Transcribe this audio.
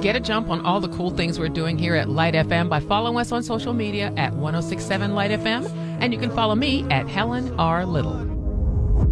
Get a jump on all the cool things we're doing here at Light FM by following us on social media at 1067 Light FM, and you can follow me at Helen R. Little.